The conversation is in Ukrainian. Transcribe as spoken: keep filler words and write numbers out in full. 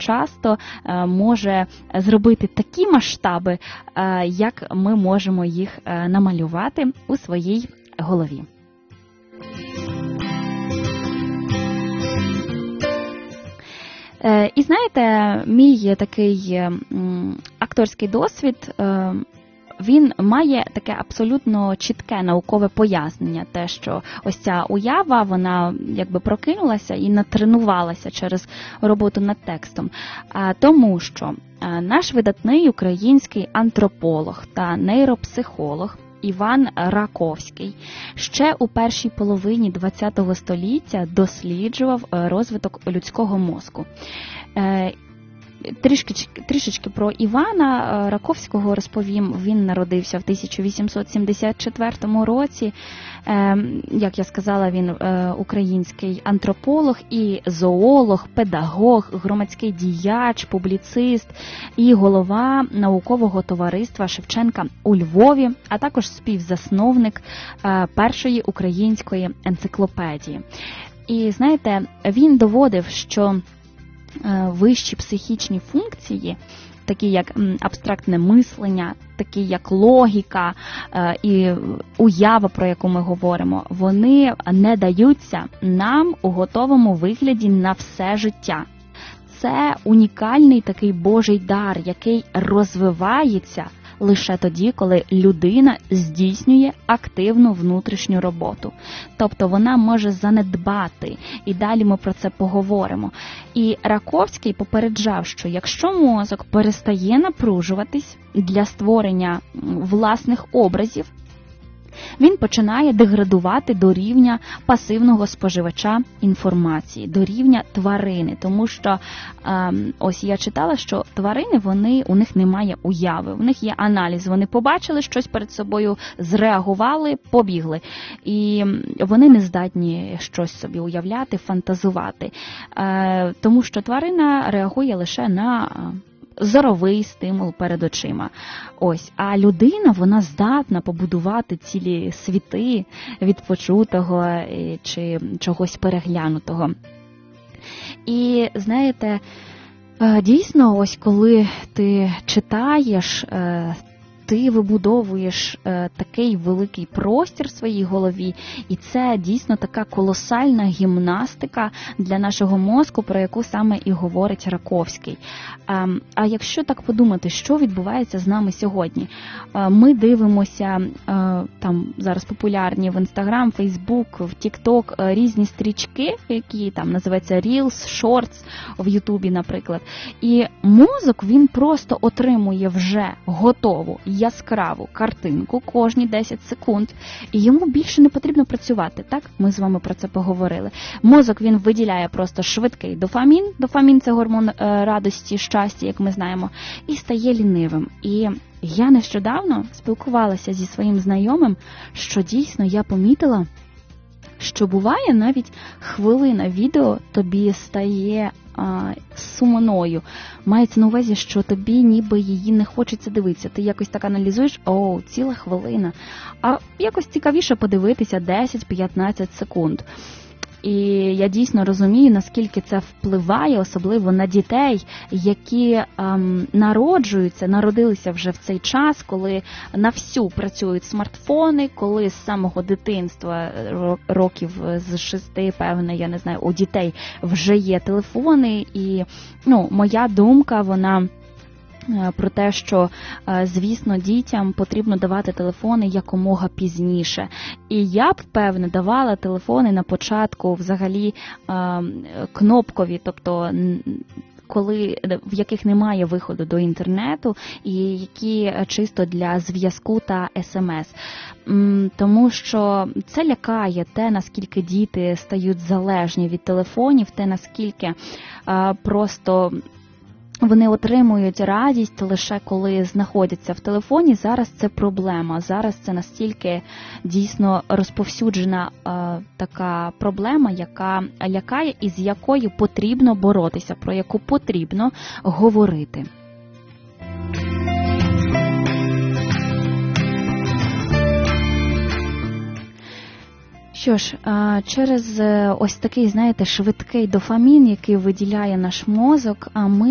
часто може зробити такі масштаби, як ми можемо їх намалювати у своїй голові. І знаєте, мій такий акторський досвід, він має таке абсолютно чітке наукове пояснення, те, що ось ця уява, вона якби прокинулася і натренувалася через роботу над текстом. Тому що наш видатний український антрополог та нейропсихолог Іван Раковський ще у першій половині ХХ століття досліджував розвиток людського мозку. Трішки, трішечки про Івана Раковського розповім. Він народився в тисяча вісімсот сімдесят четвертому році. Як я сказала, він український антрополог і зоолог, педагог, громадський діяч, публіцист і голова наукового товариства Шевченка у Львові, а також співзасновник першої української енциклопедії. І знаєте, він доводив, що вищі психічні функції, такі як абстрактне мислення, такі як логіка і уява, про яку ми говоримо, вони не даються нам у готовому вигляді на все життя. Це унікальний такий Божий дар, який розвивається лише тоді, коли людина здійснює активну внутрішню роботу. Тобто вона може занедбати, і далі ми про це поговоримо. І Раковський попереджав, що якщо мозок перестає напружуватись для створення власних образів, він починає деградувати до рівня пасивного споживача інформації, до рівня тварини. Тому що, ем, ось я читала, що тварини, вони, у них немає уяви, у них є аналіз. Вони побачили щось перед собою, зреагували, побігли. І вони не здатні щось собі уявляти, фантазувати. Е, тому що тварина реагує лише на зоровий стимул перед очима. Ось. А людина, вона здатна побудувати цілі світи від почутого чи чогось переглянутого. І, знаєте, дійсно, ось коли ти читаєш, ти вибудовуєш е, такий великий простір в своїй голові, і це дійсно така колосальна гімнастика для нашого мозку, про яку саме і говорить Раковський. А, а якщо так подумати, що відбувається з нами сьогодні? А, ми дивимося, а, там зараз популярні в Instagram, Facebook, в TikTok різні стрічки, які там називаються Reels, Shorts в YouTube, наприклад. І мозок, він просто отримує вже готову, яскраву картинку кожні десять секунд, і йому більше не потрібно працювати, так? Ми з вами про це поговорили. Мозок, він виділяє просто швидкий дофамін, дофамін – це гормон е, радості, щастя, як ми знаємо, і стає лінивим. І я нещодавно спілкувалася зі своїм знайомим, що дійсно я помітила, що буває навіть хвилина відео тобі стає а, сумною. Мається на увазі, що тобі ніби її не хочеться дивитися. Ти якось так аналізуєш, о, ціла хвилина. А якось цікавіше подивитися десять-п'ятнадцять секунд. І я дійсно розумію, наскільки це впливає, особливо на дітей, які ем, народжуються, народилися вже в цей час, коли на всю працюють смартфони, коли з самого дитинства, років з шести, певне, я не знаю, у дітей вже є телефони. І, ну, моя думка, вона про те, що, звісно, дітям потрібно давати телефони якомога пізніше. І я б, певне, давала телефони на початку взагалі кнопкові, тобто коли, в яких немає виходу до інтернету і які чисто для зв'язку та смс. Тому що це лякає те, наскільки діти стають залежні від телефонів, те, наскільки просто вони отримують радість лише коли знаходяться в телефоні. Зараз це проблема. Зараз це настільки дійсно розповсюджена е, така проблема, яка лякає і з якою потрібно боротися, про яку потрібно говорити. Що ж, через ось такий, знаєте, швидкий дофамін, який виділяє наш мозок, ми